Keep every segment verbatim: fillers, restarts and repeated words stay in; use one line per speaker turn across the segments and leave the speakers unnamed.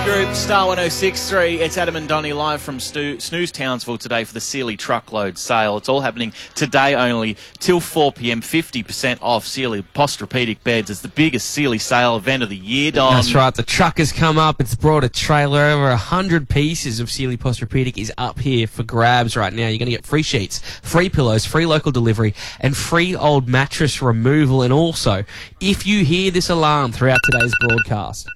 Group, Star one oh six point three. It's Adam and Donnie live from Stu- Snooze Townsville today for the Sealy Truckload Sale. It's all happening today only till four p.m. fifty percent off Sealy Posturepedic beds. It's the biggest Sealy sale event of the year, Don.
That's right. The truck has come up. It's brought a trailer. Over one hundred pieces of Sealy Posturepedic is up here for grabs right now. You're going to get free sheets, free pillows, free local delivery, and free old mattress removal. And also, if you hear this alarm throughout today's broadcast,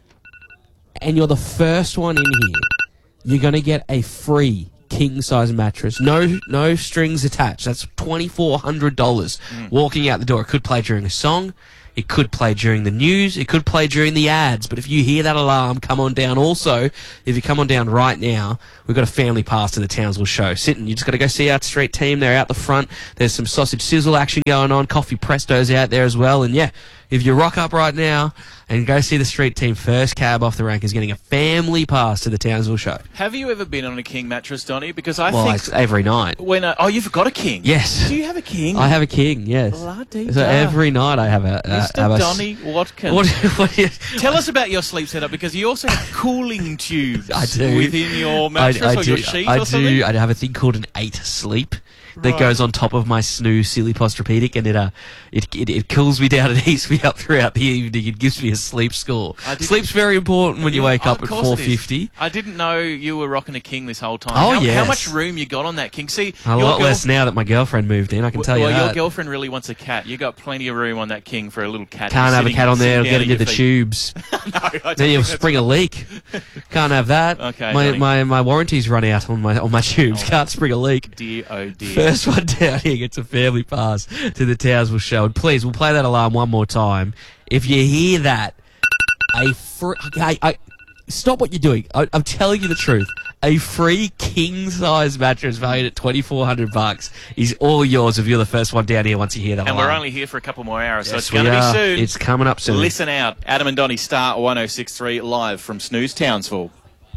and you're the first one in here, you're going to get a free king-size mattress. No no strings attached. That's twenty-four hundred dollars mm. walking out the door. It could play during a song. It could play during the news. It could play during the ads. But if you hear that alarm, come on down. Also, if you come on down right now, we've got a family pass to the Townsville show. Sitting, you just got to go see our street team. They're out the front. There's some sausage sizzle action going on. Coffee Presto's out there as well. And yeah, if you rock up right now and go see the street team, first cab off the rank is getting a family pass to the Townsville show.
Have you ever been on a king mattress, Donnie? Because I
well,
think
it's every night.
When I, oh, you've got a king.
Yes.
Do you have a king?
I have a king. Yes.
Bloody
so
da.
every night I have a. Uh,
Mister
have a
Donnie Watkins.
What, what you,
Tell us about your sleep setup, because you also have cooling tubes
I do.
within your mattress
I, I
or
do,
your sheet
I
or
do.
something.
I have a thing called an eight sleep that
Right.
goes on top of my snooze Sealy Posturepedic, and it uh it, it it cools me down and heats me up throughout the evening. It gives me a sleep score. Sleep's very important when you wake
Oh,
up
of
at
course
four
it is.
fifty.
I didn't know you were rocking a king this whole time.
Oh,
how,
yes.
How much room you got on that king? See,
A
your
lot
girl-
less now that my girlfriend moved in. I can tell
well,
you
your
that.
girlfriend really wants a cat. You got plenty of room on that king for a little cat.
Can't have a
sitting-
cat on there.
sitting
Get
down
into
at
the
your feet.
tubes.
No, I don't
Then you'll
think
spring a leak. Can't have that.
Okay,
My
Donnie.
my my warranty's run out on my on my tubes.
Oh.
Can't spring a leak.
Dear, oh dear.
First one down here gets a family pass to the Townsville show. And please, we'll play that alarm one more time. If you hear that, a free... Okay, I, stop what you're doing. I, I'm telling you the truth. A free king-size mattress valued at twenty-four hundred bucks is all yours if you're the first one down here once you hear that
And
alarm.
we're only here for a couple more hours, so
Yes,
it's going to
we
be
are.
soon.
It's coming up soon.
Listen out. Adam and Donnie, Star one oh six point three, live from Snooze Townsville.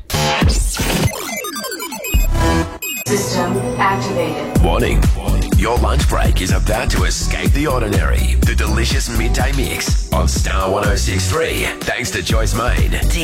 System activated.
Warning. Your lunch break is about to escape the ordinary. The delicious midday mix on Star one oh six point three. Thanks to Joyce Main.